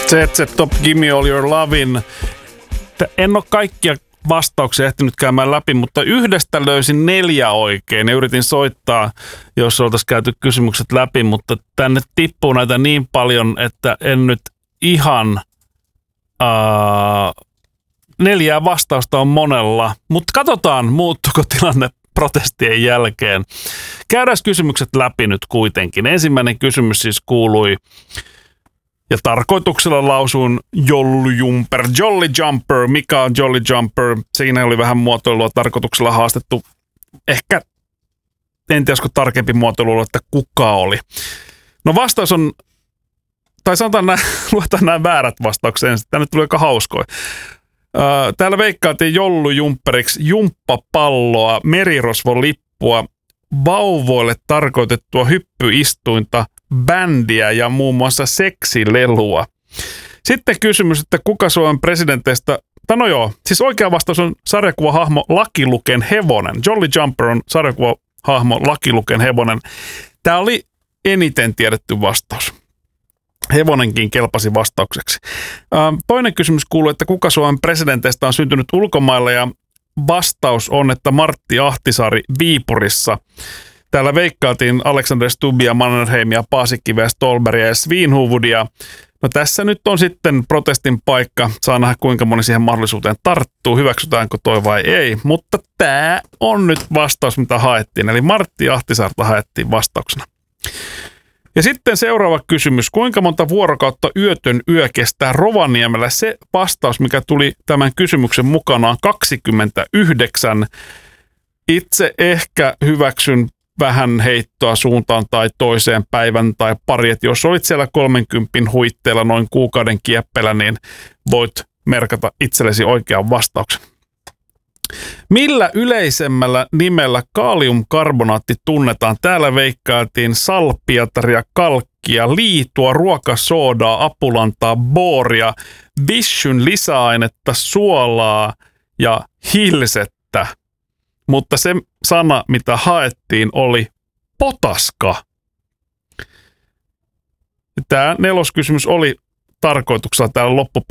ZZ Top, Gimme All Your Lovin'. En ole kaikkia vastauksia ehtinyt käymään läpi, mutta yhdestä löysin 4 oikein ja yritin soittaa, jos oltaisiin käyty kysymykset läpi, mutta tänne tippuu näitä niin paljon, että en nyt ihan 4 vastausta on monella, mutta katsotaan muuttuuko tilanne protestien jälkeen. Käydään kysymykset läpi nyt kuitenkin. Ensimmäinen kysymys siis kuului, ja tarkoituksella lausuin Jolly Jumper. Mikä on Jolly Jumper? Siinä oli vähän muotoilua tarkoituksella haastettu. Ehkä, en tiedä, olisiko tarkempi muotoilu, että kuka oli. No vastaus on, tai sanotaan luetaan nämä väärät vastaukset. Tänne tuli aika hauskoja. Täällä veikkailtiin Jolly Jumperiksi jumppapalloa, merirosvolippua, vauvoille tarkoitettua hyppyistuinta, bändiä ja muun muassa seksilelua. Sitten kysymys, että kuka Suomen presidenteistä, no joo, siis oikea vastaus on sarjakuvahahmo Lucky Luken hevonen. Jolly Jumper on sarjakuvahahmo Lucky Luken hevonen. Tämä oli eniten tiedetty vastaus. Hevonenkin kelpasi vastaukseksi. Toinen kysymys kuuluu, että kuka Suomen presidenteistä on syntynyt ulkomailla, ja vastaus on, että Martti Ahtisaari Viipurissa. Täällä veikkailtiin Alexander Stubbia, Mannerheimia, Paasikiveä, Stolberia ja Svinhuvudia. No tässä nyt on sitten protestin paikka. Saa nähdä, kuinka moni siihen mahdollisuuteen tarttuu. Hyväksytäänkö toi vai ei. Mutta tämä on nyt vastaus, mitä haettiin. Eli Martti Ahtisaarta haettiin vastauksena. Ja sitten seuraava kysymys. Kuinka monta vuorokautta yötön yö kestää Rovaniemellä? Se vastaus, mikä tuli tämän kysymyksen mukana, on 29. Itse ehkä hyväksyn vähän heittoa suuntaan tai toiseen päivän tai pari. Että jos olit siellä 30 huitteella noin kuukauden kieppeillä, niin voit merkata itsellesi oikean vastauksen. Millä yleisemmällä nimellä kaaliumkarbonaatti tunnetaan? Täällä veikkailtiin salpiataria, kalkkia, liitua, ruokasoodaa, apulantaa, booria, vishyn lisäainetta, suolaa ja hilsettä. Mutta se sana, mitä haettiin, oli potaska. Tämä 4. kysymys oli tarkoituksella täällä loppupäässä